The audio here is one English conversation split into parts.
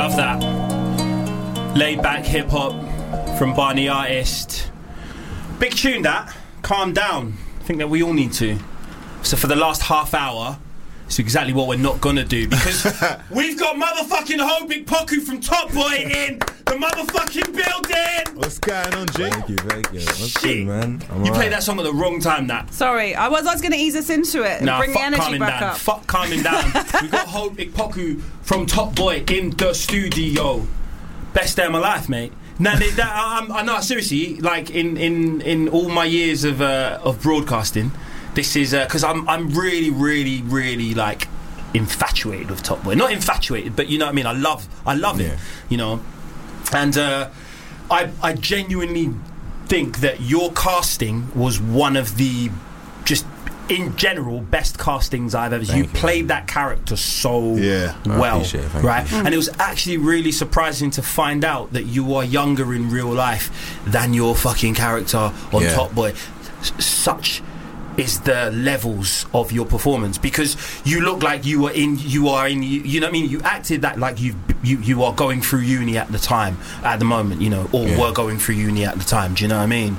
Love that. Laid back hip hop from Barney Artist. Big tune that. Calm down. I think that we all need to. So for the last half hour, it's exactly what we're not gonna do, because we've got motherfucking Hobik Poku from Top Boy in the motherfucking building. What's going on, Jake? Thank you. What's Shit. good, man? You played that song at the wrong time, that. Sorry, I was going to ease us into it and bring the energy calming back down. up. Fuck calming down. We've got Hobik Poku from Top Boy in the studio. Best day of my life, mate. Now, I know, seriously, like in all my years of broadcasting, this is because I'm really like infatuated with Top Boy. Not infatuated, but you know what I mean. I love it, you know. And I genuinely think that your casting was one of the, just in general, best castings I've ever seen. You played that character so well, right? And it was actually really surprising to find out that you are younger in real life than your fucking character on Top Boy. Such is the levels of your performance, because you look like you are in you know what I mean, you acted that like you are going through uni at the moment, you know, or were going through uni at the time. Do you know what I mean?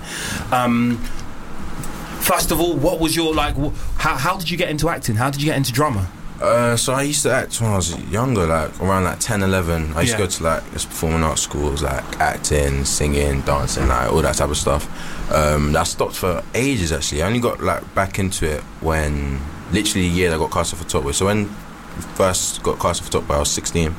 First of all, what was your, like, how did you get into acting? How did you get into drama? So I used to act when I was younger, like around like 10, 11. I used to go to like this performing arts schools, like acting, singing, dancing, like all that type of stuff. That stopped for ages actually. I only got like back into it when literally a year I got casted for Top Boy. So when we first got casted for Top Boy, I was 16.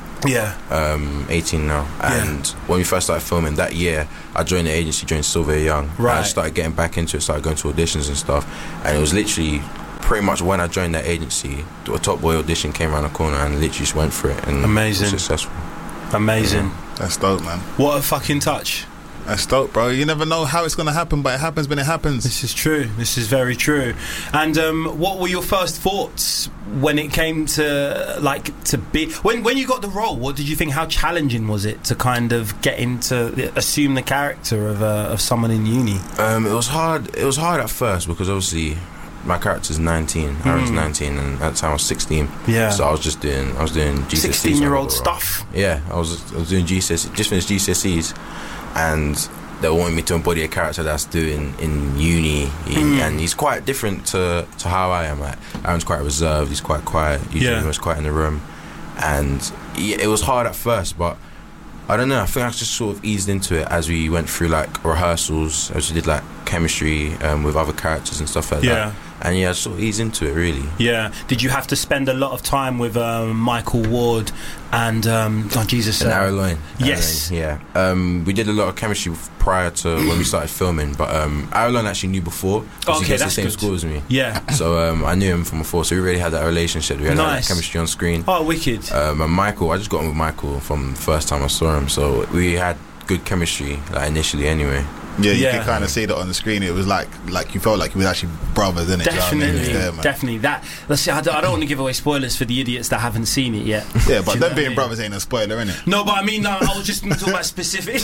18 now. And when we first started filming that year, I joined the agency, joined Sylvia Young. Right. I started getting back into it, started going to auditions and stuff. And it was literally pretty much when I joined that agency, a Top Boy audition came around the corner and literally just went for it. And amazing. was successful. Amazing. That's dope, man. What a fucking touch. That's dope, bro. You never know how it's going to happen, but it happens when it happens. This is true. This is very true. And what were your first thoughts when it came to, like, to be... When you got the role, what did you think? How challenging was it to kind of get into... assume the character of someone in uni? It was hard. It was hard at first because obviously my character's 19. Aaron's 19, and at the time I was 16. Yeah. So I was doing GCSEs. 16-year-old stuff. Yeah, I was doing GCSEs. Just finished GCSEs, and they wanted me to embody a character that's doing in uni, and he's quite different to how I am. Like, Aaron's quite reserved. He's quite quiet. Usually most quiet in the room, and it was hard at first, but I don't know, I think I just sort of eased into it as we went through like rehearsals, as we did like chemistry with other characters and stuff like that. And I sort of eased into it, really. Yeah. Did you have to spend a lot of time with Michael Ward and and Aaron Loin? Yes. Yeah. We did a lot of chemistry prior to when we started filming, but Aaron Loin actually knew before, because he goes to the same school as me. Yeah. So I knew him from before, so we really had that relationship. We had that chemistry on screen. Oh, wicked. And Michael, I just got on with Michael from the first time I saw him, so we had good chemistry, like initially anyway. Yeah, you can kind of see that on the screen. It was like you felt like you were actually brothers, innit? Definitely, definitely. Let's see. I don't want to give away spoilers for the idiots that haven't seen it yet. Yeah, but them being brothers ain't a spoiler, innit? No, but I mean, I was just talking about specific.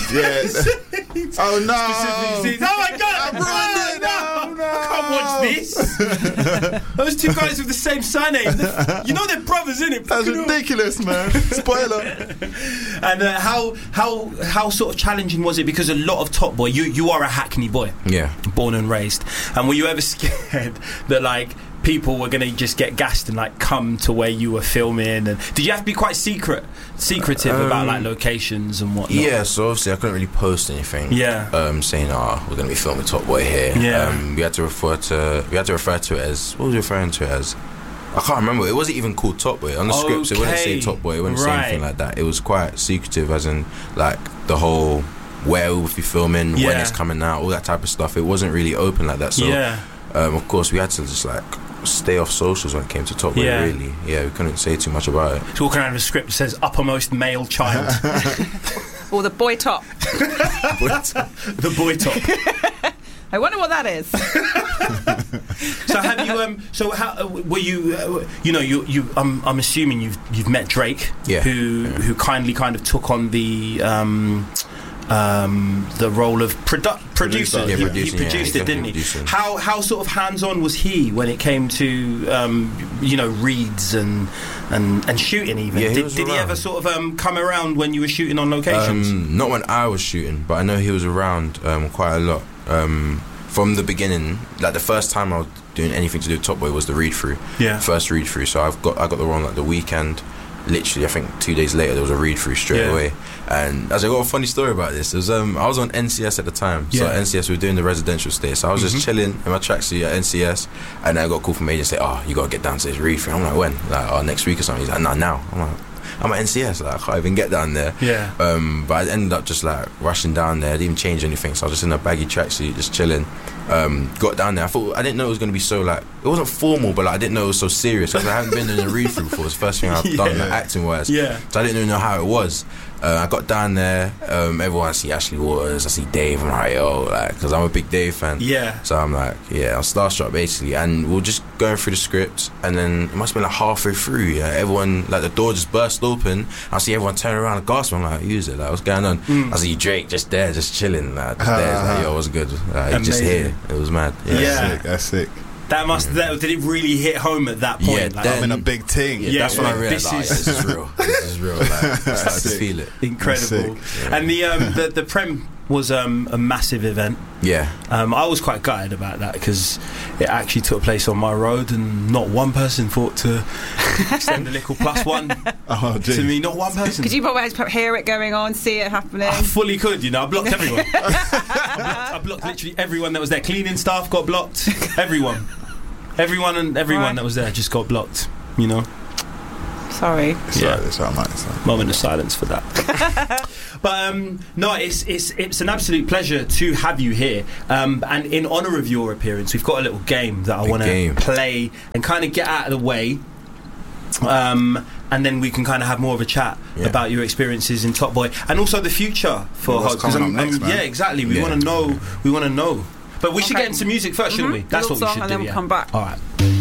Oh no! Specific scenes. Oh my god! No! I can't watch this. Those two guys with the same surname. You know they're brothers, innit? That's ridiculous, man. Spoiler. And how sort of challenging was it? Because a lot of Top Boy, you are a Hackney boy, born and raised. And were you ever scared that like people were gonna just get gassed and like come to where you were filming? And did you have to be quite secretive about like locations and whatnot? Yeah, so obviously I couldn't really post anything. Saying we're gonna be filming Top Boy here. We had to refer to it as, what was we referring to it as? I can't remember. It wasn't even called Top Boy on the scripts. It wouldn't say Top Boy. It wouldn't say anything like that. It was quite secretive, as in like the whole where we would be filming, when it's coming out, all that type of stuff. It wasn't really open like that. So of course we had to just like stay off socials when it came to Top Boy. Really, we couldn't say too much about it. Talking out of a script that says uppermost male child. Or the boy top. The boy top. I wonder what that is. So have you? So how were you? I'm assuming you've met Drake, who kindly kind of took on the the role of producer. Yeah, he produced it, didn't he? How sort of hands-on was he when it came to reads and shooting even? Yeah, did he ever sort of come around when you were shooting on locations? Not when I was shooting, but I know he was around quite a lot. From the beginning, like the first time I was doing anything to do with Top Boy was the read-through. Yeah. First read-through. So I got the role like the weekend. Literally, I think 2 days later there was a read-through straight away. And as I got a funny story about this, it was, I was on NCS at the time. So at NCS we were doing the residential stay. So I was just chilling in my tracksuit at NCS, and then I got a call from agent say, "Oh, you gotta get down to this read-through." I'm like, "When?" Like, next week or something. He's like, "No, now." I'm like, I'm at NCS, like I can't even get down there. Yeah. But I ended up just like rushing down there. I didn't even change anything, so I was just in a baggy tracksuit, just chilling. Got down there. I didn't know it was going to be so like, it wasn't formal, but like I didn't know it was so serious because I hadn't been in a read through before. It's the first thing I've done like, acting wise. Yeah. So I didn't even know how it was. I got down there. Everyone, I see Ashley Waters, I see Dave. I'm like, yo, like, because I'm a big Dave fan. Yeah. So I'm like, yeah, I was starstruck basically, and we're just going through the script, and then it must have been like halfway through. Yeah, everyone, like the door just burst open. I see everyone turn around and gasp. I'm like, who's it? Like, what's going on? I see Drake just there, just chilling. Like, just there. Like, yo, what's good? Like, just here. It was mad. Yeah. That's sick. Did it really hit home at that point? Yeah, like, then, I'm in a big thing. Yeah, that's when I realised, this is real. This is real. Like, I started to feel it. Incredible. Yeah. And the Prem was a massive event. Yeah. I was quite gutted about that because it actually took place on my road and not one person thought to extend a little +1 to me. Not one person. Could you probably hear it going on, see it happening? I fully could, I blocked everyone. I blocked literally everyone that was there. Cleaning staff got blocked. Everyone that was there just got blocked, Sorry. It's moment of silence for that. But no, it's an absolute pleasure to have you here. And in honour of your appearance, we've got a little game that I want to play and kind of get out of the way. And then we can kind of have more of a chat about your experiences in Top Boy and also the future for what's coming up next, man. Yeah, exactly. We want to know. But we should get into music first, shouldn't we? That's what we should do. And then we'll come back. All right.